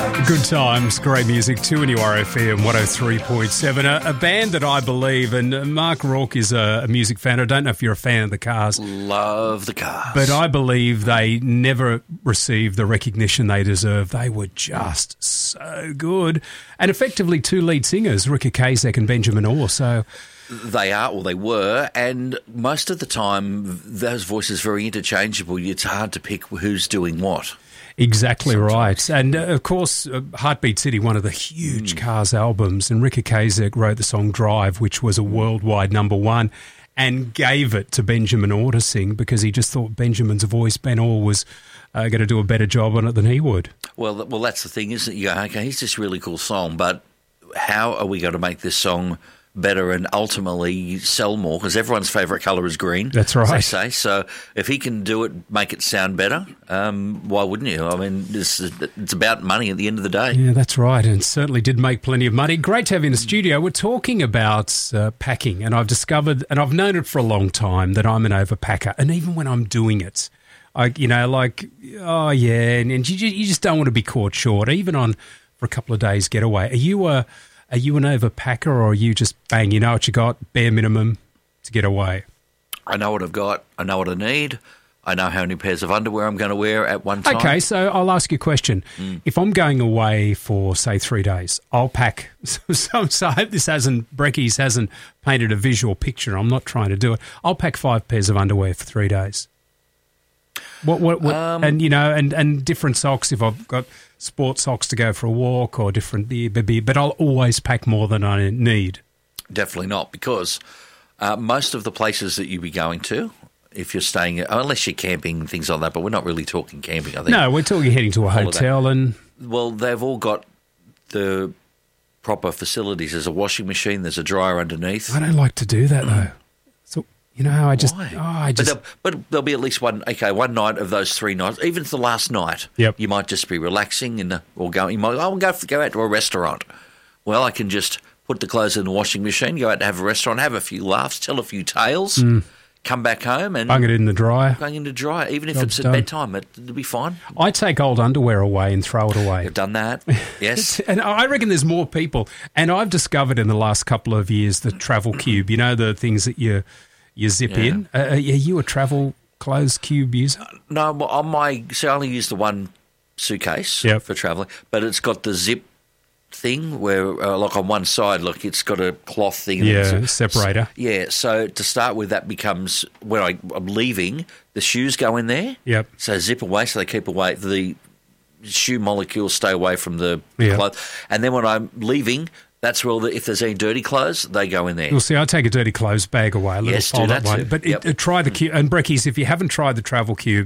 Good times, great music, 2NURFM 103.7. A band that I believe, and Mark Rourke is a music fan. I don't know if you're a fan of the Cars. Love the Cars. But I believe they never received the recognition they deserve. They were just so good. And effectively two lead singers, Rick Ocasek and Benjamin Orr, so... They are, or they were, and most of the time those voices are very interchangeable. It's hard to pick who's doing what. Exactly right. And, of course, Heartbeat City, one of the huge Cars albums, and Rick Ocasek wrote the song Drive, which was a worldwide #1, and gave it to Benjamin Orr to sing because he just thought Benjamin's voice, Ben Orr, was going to do a better job on it than he would. Well, that's the thing, isn't it? You go, okay, he's this really cool song, but how are we going to make this song better and ultimately sell more? Because everyone's favourite colour is green. That's right. As they say. So if he can do it, make it sound better, why wouldn't you? I mean, it's about money at the end of the day. Yeah, that's right, and certainly did make plenty of money. Great to have you in the studio. We're talking about packing, and I've discovered, and I've known it for a long time, that I'm an overpacker, and even when I'm doing it, and you just don't want to be caught short, even on for a couple of days getaway. Are you an overpacker, or are you just, bang, you know what you got, bare minimum to get away? I know what I've got. I know what I need. I know how many pairs of underwear I'm going to wear at one time. Okay, so I'll ask you a question. If I'm going away for, say, 3 days, I'll pack. So I hope Breckies hasn't painted a visual picture. I'm not trying to do it. I'll pack 5 pairs of underwear for 3 days. And different socks if I've got sport socks to go for a walk or different, but I'll always pack more than I need. Definitely not, because most of the places that you'll be going to, if you're staying, unless you're camping and things like that, but we're not really talking camping, I think. No, we're talking heading to a hotel and... Well, they've all got the proper facilities. There's a washing machine, there's a dryer underneath. I don't like to do that, though. So, I just... Why? But there'll be at least one night of those 3 nights, even the last night. Yep. You might just be relaxing or going. You might go out to a restaurant. Well, I can just put the clothes in the washing machine, go out to have a restaurant, have a few laughs, tell a few tales, come back home and bung it in the dryer. Even if it's at bedtime, it'll be fine. I take old underwear away and throw it away. You've done that, yes. And I reckon there's more people. And I've discovered in the last couple of years the travel cube. You know, the things that you zip in. Are you a travel clothes cube user? No, I only use the one suitcase for travelling, but it's got the zip thing where, like on one side, look, it's got a cloth thing. Yeah, separator. So to start with, that becomes, when I'm leaving, the shoes go in there. Yep. So zip away, so they keep away, the shoe molecules stay away from the clothes. And then when I'm leaving, that's where if there's any dirty clothes, they go in there. Well, see, I take a dirty clothes bag away, a little fold-up one. Too. But try the cube. And Breckies, if you haven't tried the travel cube,